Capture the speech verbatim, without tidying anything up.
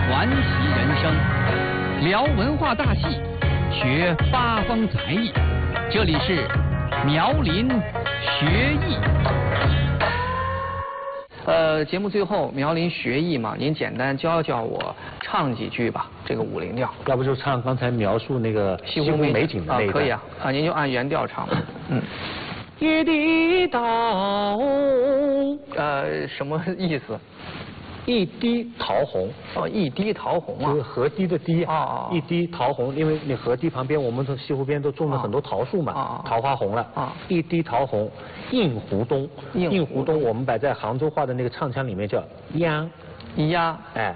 传奇人生，聊文化大戏，学八方才艺。这里是苗林学艺。呃，节目最后苗林学艺嘛，您简单教教我唱几句吧，这个五零调。 要不就唱刚才描述那个西湖美景的那一段。 啊，可以啊，啊，您就按原调唱。嗯。 一滴桃， 呃，什么意思？ 一滴桃红。 哦，一滴桃红啊。 就是河堤的堤。 哦哦。 一滴桃红，因为那河堤旁边，我们从西湖边都种了很多桃树嘛， 哦、 桃花红了。 啊。 一滴桃红，映湖东。映湖东，我们摆在杭州话的那个唱腔里面叫央。 押。 哎。